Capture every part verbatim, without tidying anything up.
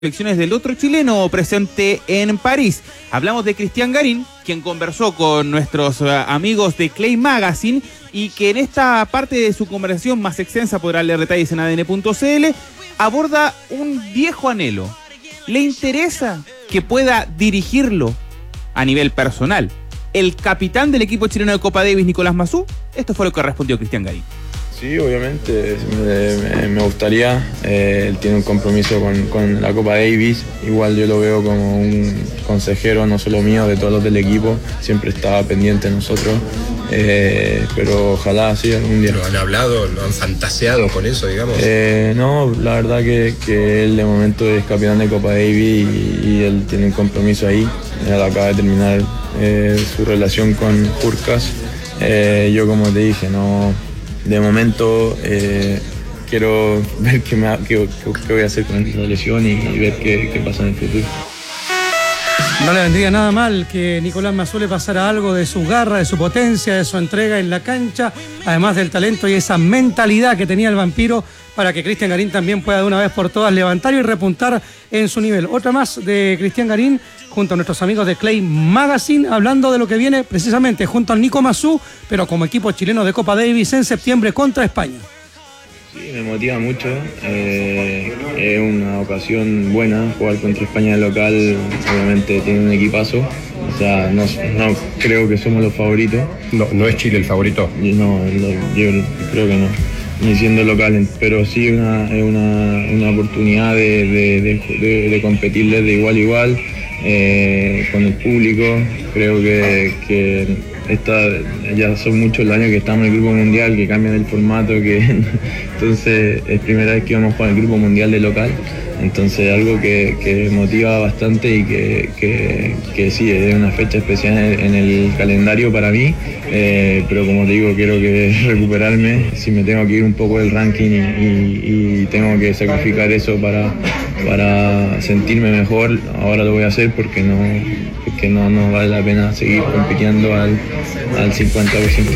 Reflexiones del otro chileno presente en París. Hablamos de Cristian Garín, quien conversó con nuestros uh, amigos de Clay Magazine y que en esta parte de su conversación más extensa, podrá leer detalles en A D N punto C L, aborda un viejo anhelo. ¿Le interesa que pueda dirigirlo a nivel personal el capitán del equipo chileno de Copa Davis, Nicolás Massú? Esto fue lo que respondió Cristian Garín. Sí, obviamente me, me gustaría, eh, él tiene un compromiso con, con la Copa Davis, igual yo lo veo como un consejero no solo mío, de todos los del equipo, siempre estaba pendiente de nosotros, eh, pero ojalá sí algún día. ¿Lo han hablado, lo han fantaseado con eso, digamos? Eh, no, la verdad que, que él de momento es capitán de Copa Davis y, y él tiene un compromiso ahí, él acaba de terminar eh, su relación con Jurkas, eh, yo como te dije, no... De momento eh, quiero ver qué, me, qué, qué voy a hacer con la lesión y, y ver qué, qué pasa en el futuro. No le vendría nada mal que Nicolás Massú le pasara algo de su garra, de su potencia, de su entrega en la cancha, además del talento y esa mentalidad que tenía el vampiro para que Cristian Garín también pueda de una vez por todas levantar y repuntar en su nivel. Otra más de Cristian Garín junto a nuestros amigos de Clay Magazine, hablando de lo que viene precisamente junto al Nico Massú, pero como equipo chileno de Copa Davis en septiembre contra España. Sí, me motiva mucho, eh, es una ocasión buena jugar contra España de local, obviamente tiene un equipazo, o sea, no, no creo que somos los favoritos. No, ¿no es Chile el favorito? No, no yo creo que no, ni siendo local, pero sí una, es una, una oportunidad de, de, de, de, de competirles de igual a igual, eh, con el público. Creo que, que esta, ya son muchos los años que estamos en el Grupo Mundial, que cambian el formato, que entonces es primera vez que vamos a jugar el Grupo Mundial de local, entonces algo que, que motiva bastante y que, que, que sí, es una fecha especial en el, en el calendario para mí, eh, pero como te digo, quiero que recuperarme, si me tengo que ir un poco del ranking y, y, y tengo que sacrificar eso para, para sentirme mejor, ahora lo voy a hacer porque no, porque no, no vale la pena seguir compitiendo al, al cincuenta por ciento.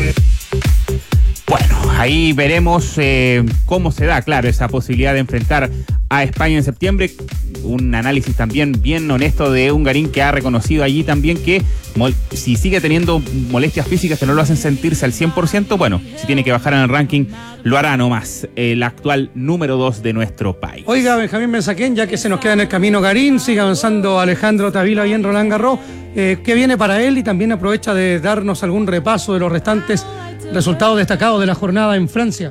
Bueno, ahí veremos eh, cómo se da, claro, esa posibilidad de enfrentar a España en septiembre. Un análisis también bien honesto de un Garín que ha reconocido allí también que mol- si sigue teniendo molestias físicas que no lo hacen sentirse al cien por ciento, bueno, si tiene que bajar en el ranking, lo hará nomás, el actual número dos de nuestro país. Oiga, Benjamín Mensaquén, ya que se nos queda en el camino Garín, sigue avanzando Alejandro Tavila y en Roland Garros, eh, ¿qué viene para él? Y también aprovecha de darnos algún repaso de los restantes resultados destacados de la jornada en Francia.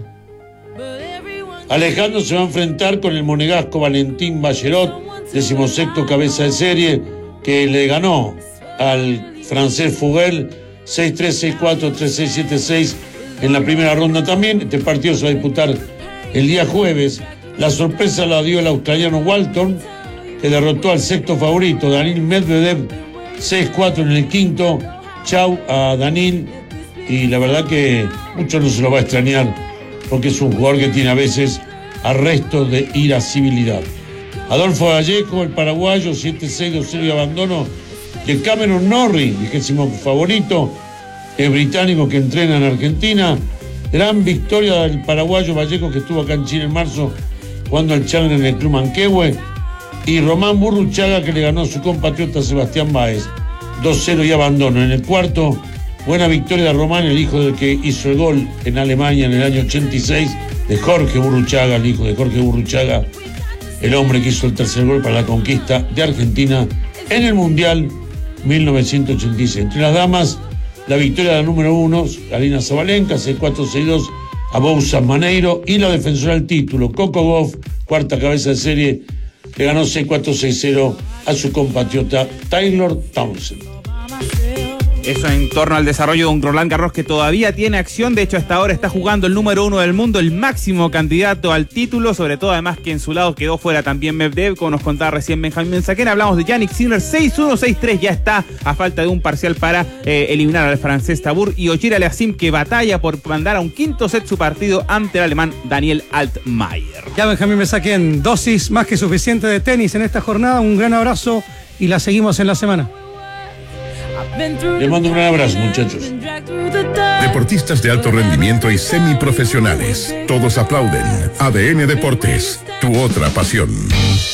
Alejandro se va a enfrentar con el monegasco Valentín Bachelot, decimosexto cabeza de serie, que le ganó al francés Fugel seis tres, seis cuatro, tres seis, siete seis en la primera ronda también. Este partido se va a disputar el día jueves. La sorpresa la dio el australiano Walton, que derrotó al sexto favorito, Daniil Medvedev, seis cuatro en el quinto. Chau a Daniil, y la verdad que mucho no se lo va a extrañar, porque es un jugador que tiene a veces arrestos de irascibilidad. Adolfo Vallejo, el paraguayo, siete seis, dos cero y abandono. Y Cameron Norrie, vigésimo favorito, el británico que entrena en Argentina. Gran victoria del paraguayo Vallejo, que estuvo acá en Chile en marzo, jugando al Challenger en el Club Manquehue. Y Román Burruchaga, que le ganó a su compatriota Sebastián Báez, dos cero y abandono. En el cuarto, buena victoria de Román, el hijo del que hizo el gol en Alemania en el año ochenta y seis, de Jorge Burruchaga, el hijo de Jorge Burruchaga, el hombre que hizo el tercer gol para la conquista de Argentina en el Mundial mil novecientos ochenta y seis. Entre las damas, la victoria de la número uno, Alina Zabalenka, seis cuatro, seis dos a Bousa Maneiro, y la defensora del título, Coco Gauff, cuarta cabeza de serie, le ganó seis cuatro, seis cero a su compatriota Taylor Townsend. Eso en torno al desarrollo de un Roland Garros que todavía tiene acción. De hecho, hasta ahora está jugando el número uno del mundo, el máximo candidato al título. Sobre todo, además, que en su lado quedó fuera también Medvedev, como nos contaba recién Benjamín Mensaquén. Hablamos de Yannick Sinner, seis uno, seis tres. Ya está a falta de un parcial para eh, eliminar al francés Tabur. Y Ogier Aliassime, que batalla por mandar a un quinto set su partido ante el alemán Daniel Altmaier. Ya, Benjamín Mensaquén, dosis más que suficiente de tenis en esta jornada. Un gran abrazo y la seguimos en la semana. Les mando un gran abrazo, muchachos. Deportistas de alto rendimiento y semiprofesionales. Todos aplauden. A D N Deportes, tu otra pasión.